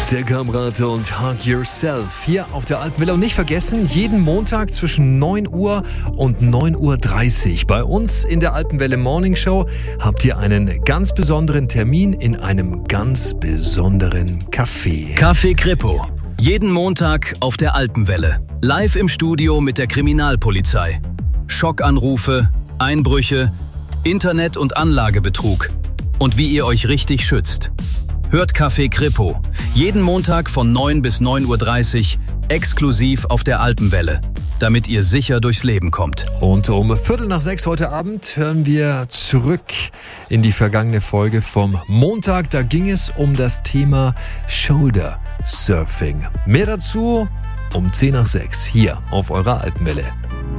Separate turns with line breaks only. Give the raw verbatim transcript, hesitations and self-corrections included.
Der Kamerad und Hug Yourself hier auf der Alpenwelle. Und nicht vergessen, jeden Montag zwischen neun Uhr und neun Uhr dreißig bei uns in der Alpenwelle Morning Show habt ihr einen ganz besonderen Termin in einem ganz besonderen Café.
Café Kripo. Jeden Montag auf der Alpenwelle. Live im Studio mit der Kriminalpolizei. Schockanrufe, Einbrüche, Internet- und Anlagebetrug. Und wie ihr euch richtig schützt. Hört Café Kripo. Jeden Montag von neun bis neun Uhr dreißig exklusiv auf der Alpenwelle, damit ihr sicher durchs Leben kommt.
Und um Viertel nach sechs heute Abend hören wir zurück in die vergangene Folge vom Montag. Da ging es um das Thema Shoulder Surfing. Mehr dazu um zehn nach sechs hier auf eurer Alpenwelle.